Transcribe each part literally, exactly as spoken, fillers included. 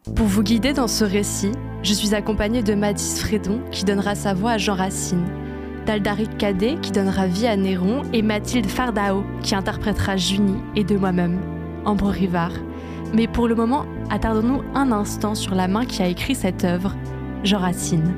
Pour vous guider dans ce récit, je suis accompagnée de Mathis Frédon qui donnera sa voix à Jean Racine, d'Aldaric Cadet qui donnera vie à Néron et Mathilde Fardao qui interprétera Junie et de moi-même, Ambre Rivard. Mais pour le moment, attardons-nous un instant sur la main qui a écrit cette œuvre, Jean Racine.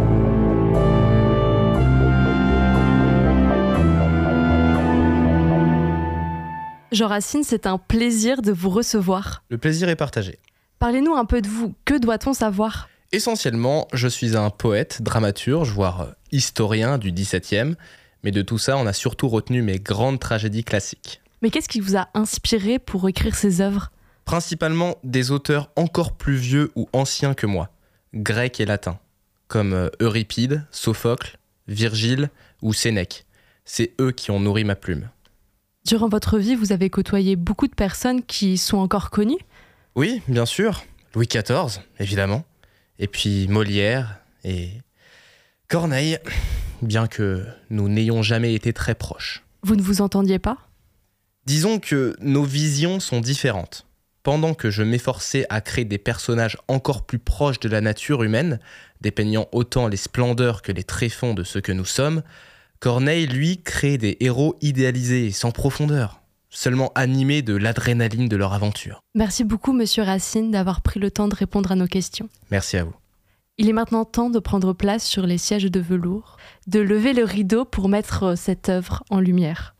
Jean Racine, c'est un plaisir de vous recevoir. Le plaisir est partagé. Parlez-nous un peu de vous. Que doit-on savoir ? Essentiellement, je suis un poète, dramaturge, voire historien du dix-septième. Mais de tout ça, on a surtout retenu mes grandes tragédies classiques. Mais qu'est-ce qui vous a inspiré pour écrire ces œuvres ? Principalement des auteurs encore plus vieux ou anciens que moi, grecs et latins, comme Euripide, Sophocle, Virgile ou Sénèque. C'est eux qui ont nourri ma plume. Durant votre vie, vous avez côtoyé beaucoup de personnes qui sont encore connues ? Oui, bien sûr. Louis quatorze, évidemment. Et puis Molière et Corneille, bien que nous n'ayons jamais été très proches. Vous ne vous entendiez pas ? Disons que nos visions sont différentes. Pendant que je m'efforçais à créer des personnages encore plus proches de la nature humaine, dépeignant autant les splendeurs que les tréfonds de ce que nous sommes, Corneille, lui, crée des héros idéalisés et sans profondeur, seulement animés de l'adrénaline de leur aventure. Merci beaucoup, Monsieur Racine, d'avoir pris le temps de répondre à nos questions. Merci à vous. Il est maintenant temps de prendre place sur les sièges de velours, de lever le rideau pour mettre cette œuvre en lumière.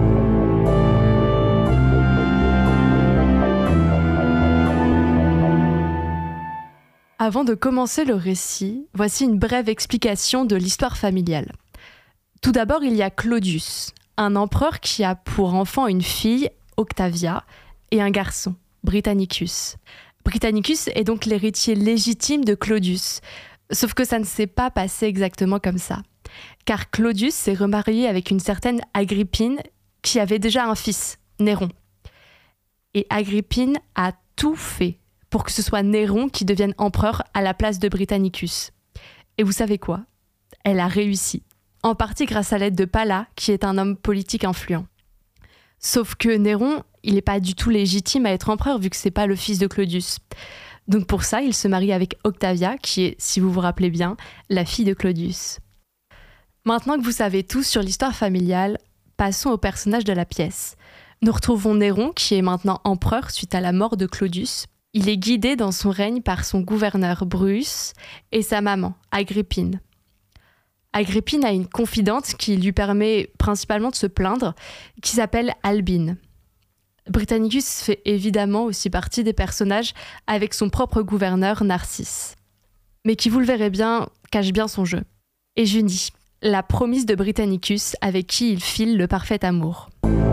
Avant de commencer le récit, voici une brève explication de l'histoire familiale. Tout d'abord, il y a Claudius, un empereur qui a pour enfant une fille, Octavia, et un garçon, Britannicus. Britannicus est donc l'héritier légitime de Claudius, sauf que ça ne s'est pas passé exactement comme ça. Car Claudius s'est remarié avec une certaine Agrippine qui avait déjà un fils, Néron. Et Agrippine a tout fait pour que ce soit Néron qui devienne empereur à la place de Britannicus. Et vous savez quoi ? Elle a réussi. En partie grâce à l'aide de Palla, qui est un homme politique influent. Sauf que Néron, il n'est pas du tout légitime à être empereur, vu que c'est pas le fils de Claudius. Donc pour ça, il se marie avec Octavia, qui est, si vous vous rappelez bien, la fille de Claudius. Maintenant que vous savez tout sur l'histoire familiale, passons au personnage de la pièce. Nous retrouvons Néron, qui est maintenant empereur suite à la mort de Claudius. Il est guidé dans son règne par son gouverneur Bruus et sa maman, Agrippine. Agrippine a une confidente qui lui permet principalement de se plaindre, qui s'appelle Albine. Britannicus fait évidemment aussi partie des personnages avec son propre gouverneur Narcisse, mais qui, vous le verrez bien, cache bien son jeu. Et Junie, la promise de Britannicus avec qui il file le parfait amour.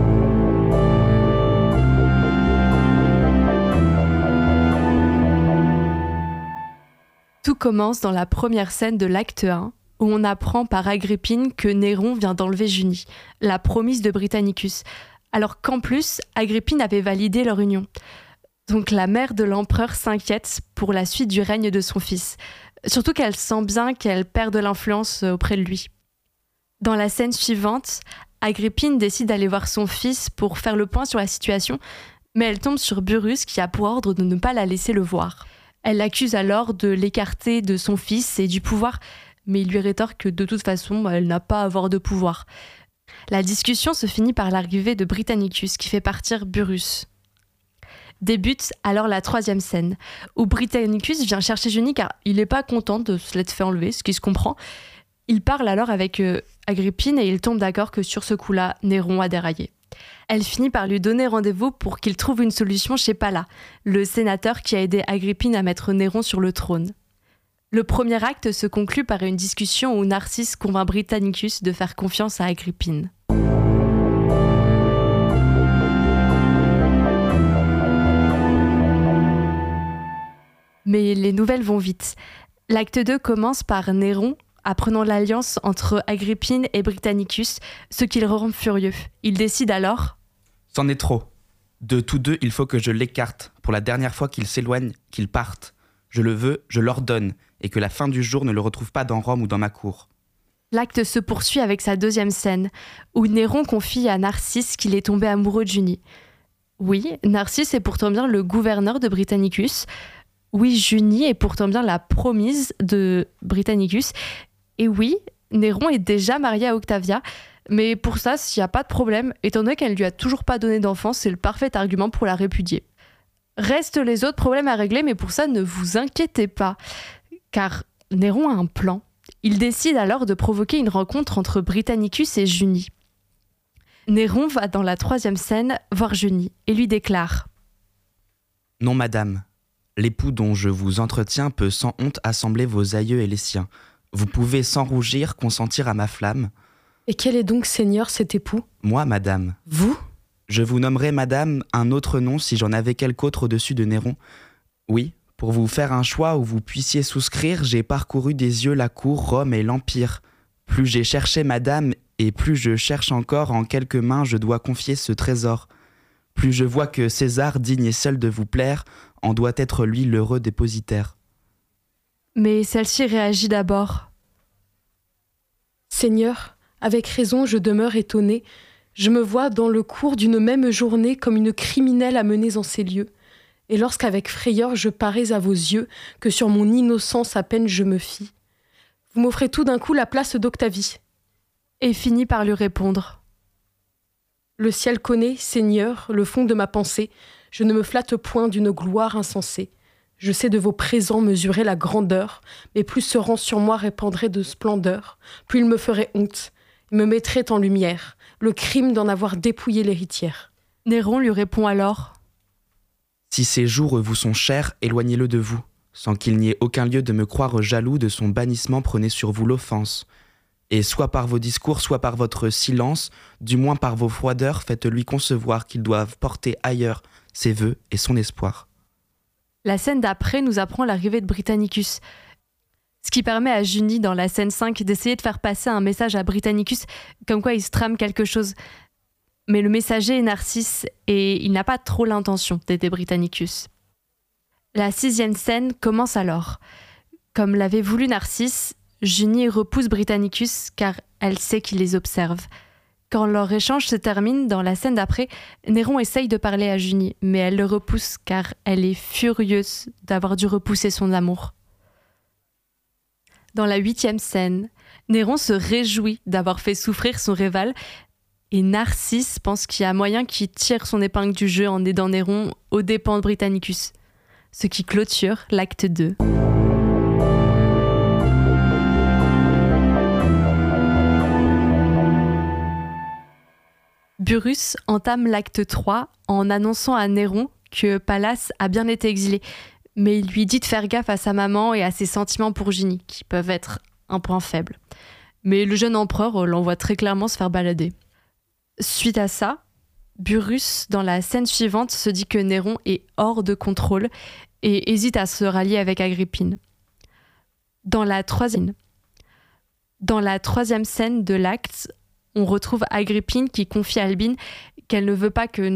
Tout commence dans la première scène de l'acte un, où on apprend par Agrippine que Néron vient d'enlever Junie, la promise de Britannicus, alors qu'en plus, Agrippine avait validé leur union. Donc la mère de l'empereur s'inquiète pour la suite du règne de son fils, surtout qu'elle sent bien qu'elle perd de l'influence auprès de lui. Dans la scène suivante, Agrippine décide d'aller voir son fils pour faire le point sur la situation, mais elle tombe sur Burrus qui a pour ordre de ne pas la laisser le voir. Elle l'accuse alors de l'écarter de son fils et du pouvoir, mais il lui rétorque que de toute façon, elle n'a pas à avoir de pouvoir. La discussion se finit par l'arrivée de Britannicus qui fait partir Burrus. Débute alors la troisième scène, où Britannicus vient chercher Junie car il n'est pas content de se l'être fait enlever, ce qui se comprend. Il parle alors avec euh, Agrippine et il tombe d'accord que sur ce coup-là, Néron a déraillé. Elle finit par lui donner rendez-vous pour qu'il trouve une solution chez Palla, le sénateur qui a aidé Agrippine à mettre Néron sur le trône. Le premier acte se conclut par une discussion où Narcisse convainc Britannicus de faire confiance à Agrippine. Mais les nouvelles vont vite. L'acte deux commence par Néron apprenant l'alliance entre Agrippine et Britannicus, ce qui le rend furieux. Il décide alors... C'en est trop. De tous deux, il faut que je l'écarte. Pour la dernière fois qu'il s'éloigne, qu'il parte. Je le veux, je l'ordonne, et que la fin du jour ne le retrouve pas dans Rome ou dans ma cour. L'acte se poursuit avec sa deuxième scène, où Néron confie à Narcisse qu'il est tombé amoureux de Junie. Oui, Narcisse est pourtant bien le gouverneur de Britannicus, Oui, Junie est pourtant bien la promise de Britannicus. Et oui, Néron est déjà marié à Octavia, mais pour ça, s'il n'y a pas de problème, étant donné qu'elle ne lui a toujours pas donné d'enfant, c'est le parfait argument pour la répudier. Restent les autres problèmes à régler, mais pour ça, ne vous inquiétez pas, car Néron a un plan. Il décide alors de provoquer une rencontre entre Britannicus et Junie. Néron va dans la troisième scène voir Junie et lui déclare « Non, madame, l'époux dont je vous entretiens peut sans honte assembler vos aïeux et les siens. Vous pouvez sans rougir consentir à ma flamme. » « Et quel est donc, Seigneur, cet époux ?»« Moi, madame. »« Vous ?»« Je vous nommerai, madame, un autre nom si j'en avais quelque autre au-dessus de Néron. Oui, pour vous faire un choix où vous puissiez souscrire, j'ai parcouru des yeux la cour, Rome et l'Empire. Plus j'ai cherché, madame, et plus je cherche encore, en quelques mains je dois confier ce trésor. Plus je vois que César, digne et seul de vous plaire, en doit être lui l'heureux dépositaire. » Mais celle-ci réagit d'abord. « Seigneur, avec raison je demeure étonnée. Je me vois dans le cours d'une même journée comme une criminelle amenée en ces lieux. Et lorsqu'avec frayeur je parais à vos yeux, que sur mon innocence à peine je me fie, vous m'offrez tout d'un coup la place d'Octavie. » Et finit par lui répondre. « Le ciel connaît, Seigneur, le fond de ma pensée. Je ne me flatte point d'une gloire insensée. Je sais de vos présents mesurer la grandeur, mais plus ce rang sur moi répandrait de splendeur, plus il me ferait honte, il me mettrait en lumière, le crime d'en avoir dépouillé l'héritière. » Néron lui répond alors. « Si ces jours vous sont chers, éloignez-le de vous. Sans qu'il n'y ait aucun lieu de me croire jaloux de son bannissement, prenez sur vous l'offense. Et soit par vos discours, soit par votre silence, du moins par vos froideurs, faites-lui concevoir qu'il doit porter ailleurs ses vœux et son espoir. » La scène d'après nous apprend l'arrivée de Britannicus, ce qui permet à Junie, dans la scène cinq, d'essayer de faire passer un message à Britannicus, comme quoi il se trame quelque chose. Mais le messager est Narcisse, et il n'a pas trop l'intention d'aider Britannicus. La sixième scène commence alors. Comme l'avait voulu Narcisse, Junie repousse Britannicus, car elle sait qu'il les observe. Quand leur échange se termine, dans la scène d'après, Néron essaye de parler à Junie, mais elle le repousse car elle est furieuse d'avoir dû repousser son amour. Dans la huitième scène, Néron se réjouit d'avoir fait souffrir son rival et Narcisse pense qu'il y a moyen qu'il tire son épingle du jeu en aidant Néron aux dépens de Britannicus, ce qui clôture l'acte deux. Burrus entame l'acte trois en annonçant à Néron que Pallas a bien été exilé, mais il lui dit de faire gaffe à sa maman et à ses sentiments pour Junie, qui peuvent être un point faible. Mais le jeune empereur l'envoie très clairement se faire balader. Suite à ça, Burrus, dans la scène suivante, se dit que Néron est hors de contrôle et hésite à se rallier avec Agrippine. Dans la troisième, dans la troisième scène de l'acte, on retrouve Agrippine qui confie à Albine qu'elle ne veut pas que